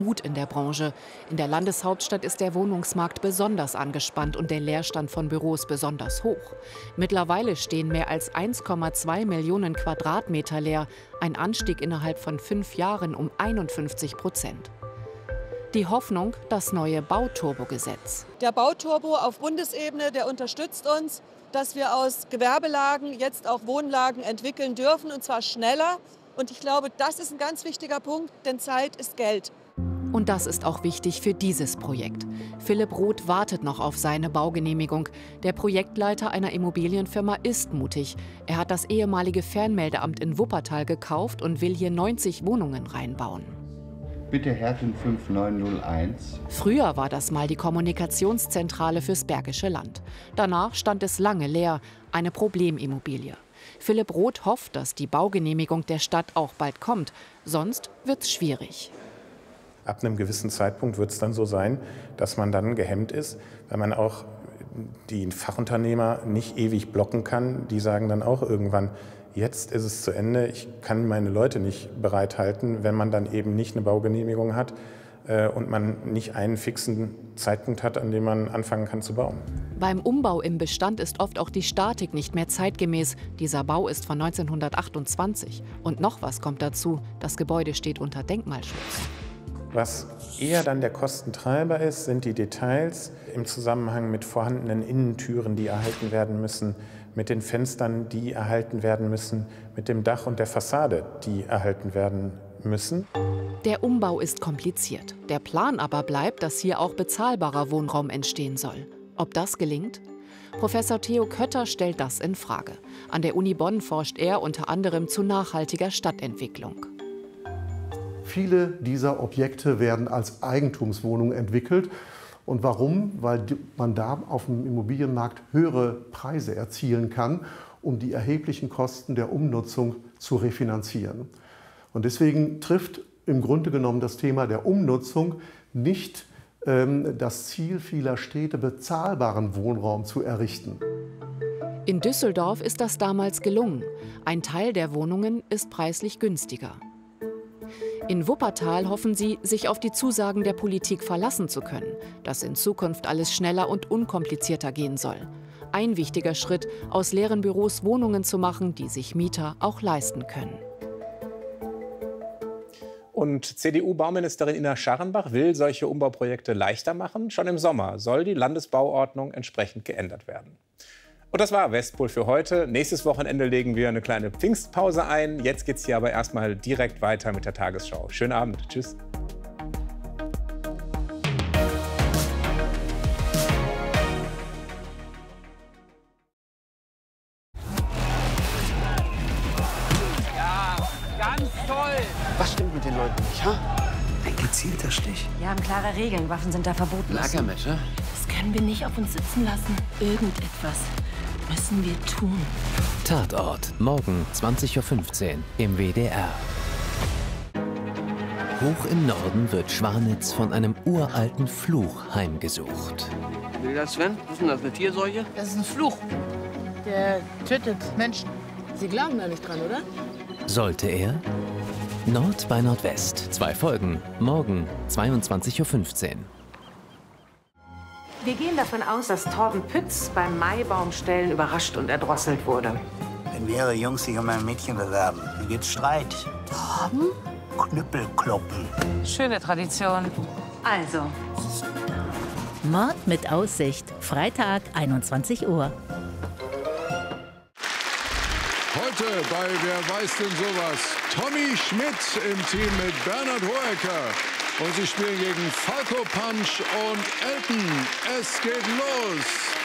Mut in der Branche. In der Landeshauptstadt ist der Wohnungsmarkt besonders angespannt und der Leerstand von Büros besonders hoch. Mittlerweile stehen mehr als 1,2 Millionen Quadratmeter leer, ein Anstieg innerhalb von 5 Jahren um 51%. Die Hoffnung, das neue Bauturbo-Gesetz. Der Bauturbo auf Bundesebene, der unterstützt uns, dass wir aus Gewerbelagen jetzt auch Wohnlagen entwickeln dürfen, und zwar schneller. Und ich glaube, das ist ein ganz wichtiger Punkt, denn Zeit ist Geld. Und das ist auch wichtig für dieses Projekt. Philipp Roth wartet noch auf seine Baugenehmigung. Der Projektleiter einer Immobilienfirma ist mutig. Er hat das ehemalige Fernmeldeamt in Wuppertal gekauft und will hier 90 Wohnungen reinbauen. Bitte Herten 5901. Früher war das mal die Kommunikationszentrale fürs Bergische Land. Danach stand es lange leer, eine Problemimmobilie. Philipp Roth hofft, dass die Baugenehmigung der Stadt auch bald kommt. Sonst wird's schwierig. Ab einem gewissen Zeitpunkt wird es dann so sein, dass man dann gehemmt ist, weil man auch die Fachunternehmer nicht ewig blocken kann. Die sagen dann auch irgendwann, jetzt ist es zu Ende, ich kann meine Leute nicht bereithalten, wenn man dann eben nicht eine Baugenehmigung hat und man nicht einen fixen Zeitpunkt hat, an dem man anfangen kann zu bauen. Beim Umbau im Bestand ist oft auch die Statik nicht mehr zeitgemäß. Dieser Bau ist von 1928. Und noch was kommt dazu, das Gebäude steht unter Denkmalschutz. Was eher dann der Kostentreiber ist, sind die Details im Zusammenhang mit vorhandenen Innentüren, die erhalten werden müssen, mit den Fenstern, die erhalten werden müssen, mit dem Dach und der Fassade, die erhalten werden müssen. Der Umbau ist kompliziert. Der Plan aber bleibt, dass hier auch bezahlbarer Wohnraum entstehen soll. Ob das gelingt? Professor Theo Kötter stellt das in Frage. An der Uni Bonn forscht er unter anderem zu nachhaltiger Stadtentwicklung. Viele dieser Objekte werden als Eigentumswohnungen entwickelt. Und warum? Weil man da auf dem Immobilienmarkt höhere Preise erzielen kann, um die erheblichen Kosten der Umnutzung zu refinanzieren. Und deswegen trifft im Grunde genommen das Thema der Umnutzung nicht das Ziel vieler Städte, bezahlbaren Wohnraum zu errichten. In Düsseldorf ist das damals gelungen. Ein Teil der Wohnungen ist preislich günstiger. In Wuppertal hoffen sie, sich auf die Zusagen der Politik verlassen zu können, dass in Zukunft alles schneller und unkomplizierter gehen soll. Ein wichtiger Schritt, aus leeren Büros Wohnungen zu machen, die sich Mieter auch leisten können. Und CDU-Bauministerin Ina Scharrenbach will solche Umbauprojekte leichter machen. Schon im Sommer soll die Landesbauordnung entsprechend geändert werden. Und das war Westpol für heute. Nächstes Wochenende legen wir eine kleine Pfingstpause ein. Jetzt geht's hier aber erstmal direkt weiter mit der Tagesschau. Schönen Abend. Tschüss. Ja, ganz toll. Was stimmt mit den Leuten nicht, ha? Ein gezielter Stich. Wir haben klare Regeln. Waffen sind da verboten. Lagermesser? Das können wir nicht auf uns sitzen lassen. Irgendetwas müssen wir tun. Tatort. Morgen 20:15 Uhr im WDR. Hoch im Norden wird Schwanitz von einem uralten Fluch heimgesucht. Will das, Sven? Was ist denn das, eine Tierseuche? Das ist ein Fluch. Der tötet Menschen. Sie glauben da nicht dran, oder? Sollte er? Nord bei Nordwest. 2 Folgen. Morgen 22:15 Uhr. Wir gehen davon aus, dass Torben Pütz beim Maibaumstellen überrascht und erdrosselt wurde. Wenn mehrere Jungs sich um ein Mädchen bewerben, dann gibt's Streit. Torben? Knüppelkloppen. Schöne Tradition. Also. Mord mit Aussicht. Freitag, 21 Uhr. Heute bei Wer weiß denn sowas? Tommy Schmidt im Team mit Bernhard Hoeker. Und sie spielen gegen Falco Punch und Elton. Es geht los.